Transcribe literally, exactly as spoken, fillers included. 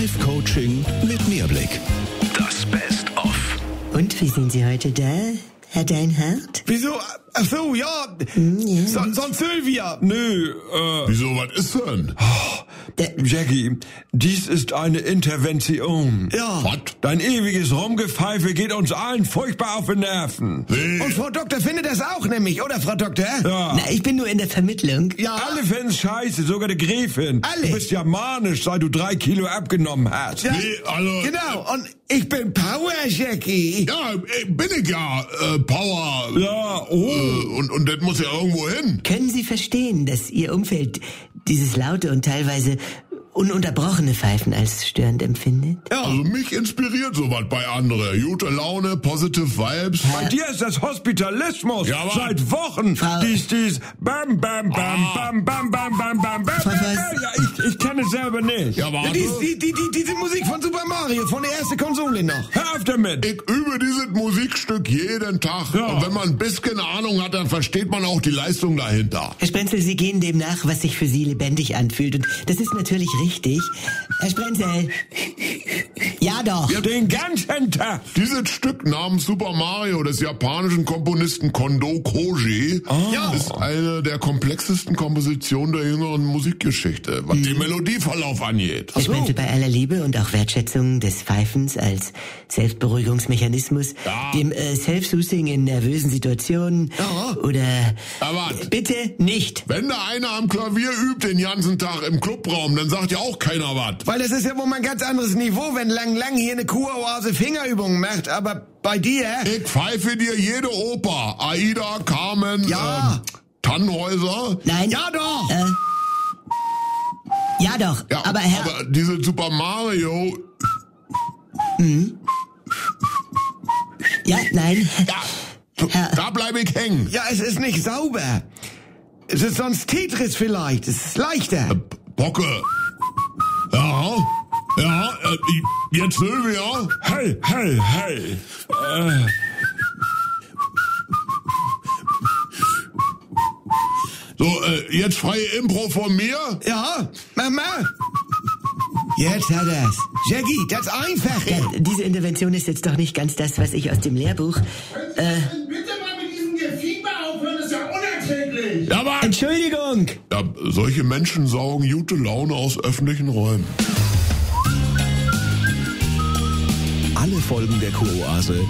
Live-Coaching mit Mehrblick. Das Best-of. Und wie sind Sie heute da, Herr Deinhardt? Wieso? Ach so, ja. Hm, ja. So, sonst Sylvia. Nö, äh... Wieso, was ist denn? Oh, Jackie, dies ist eine Intervention. Ja. Was? Dein ewiges Rumgepfeife geht uns allen furchtbar auf die Nerven. Wie? Und Frau Doktor findet das auch nämlich, oder Frau Doktor? Ja. Na, ich bin nur in der Vermittlung. Ja. Alle finden's scheiße, sogar die Gräfin. Alle. Du bist ja manisch, seit du drei Kilo abgenommen hast. Ja. Wie, also... Genau, und ich bin Power, Jackie. Ja, äh, bin ich ja, äh, Power. Ja, oh. Äh, und, und das muss ja irgendwo hin. Können Sie verstehen, dass Ihr Umfeld dieses laute und teilweise ununterbrochene Pfeifen als störend empfindet? Ja. Also mich inspiriert sowas bei anderen. Gute Laune, positive Vibes. Bei dir ist das Hospitalismus. Ja, aber- Seit Wochen. Frau- Dies, dies. Bam, bam, bam, Ah. bam, bam, bam, bam, bam, bam. Frau Voss. Ja, ich, ich kenne es selber nicht. Ja, warte. Die, die, die, die, diese Musik von Super Mario, von der ersten Konsole noch. Hör auf damit. Ich übe dieses Musikstück jeden Tag. Ja. Und wenn man ein bisschen Ahnung hat, dann versteht man auch die Leistung dahinter. Herr Sprenzel, Sie gehen dem nach, was sich für Sie lebendig anfühlt. Und das ist natürlich richtig. Herr Sprenzel. Ja doch. Den ganzen Tag. Dieses Stück namens Super Mario des japanischen Komponisten Kondo Koji Ja. ist eine der komplexesten Kompositionen der jüngeren Musikgeschichte, was den Melodieverlauf angeht. Herr Sprenzel, bei aller Liebe und auch Wertschätzung des Pfeifens als Selbstberuhigungsmechanismus, Ja. dem äh, Self-Soothing in nervösen Situationen Ja. oder... Aber Bitte nicht. wenn da einer am Klavier übt den ganzen Tag im Clubraum, dann sagt ja auch keiner was. Weil das ist ja wohl mal ein ganz anderes Niveau, wenn Lang Lang hier eine Kuroase Fingerübungen macht, aber bei dir... Ich pfeife dir jede Oper. Aida, Carmen, Ja. ähm, Tannhäuser. Nein. Ja doch! Äh, ja doch, Ja, aber Herr... aber diese Super Mario... ja, nein. Ja, Herr- da bleibe ich hängen. Ja, es ist nicht sauber. Es ist sonst Tetris vielleicht, es ist leichter. Bocke. Ja, ja, äh, jetzt Sylvia. Hey, hey, hey. Äh, So, äh, jetzt freie Impro von mir. Ja, Mama. Jetzt hat er's. Jackie, das Einfache. Ja, diese Intervention ist jetzt doch nicht ganz das, was ich aus dem Lehrbuch... Äh, Bitte mal mit diesem Gefieber aufhören, das ist ja unerträglich. Ja, aber... Entschuldigung! Ja, solche Menschen saugen gute Laune aus öffentlichen Räumen. Alle Folgen der Kuroase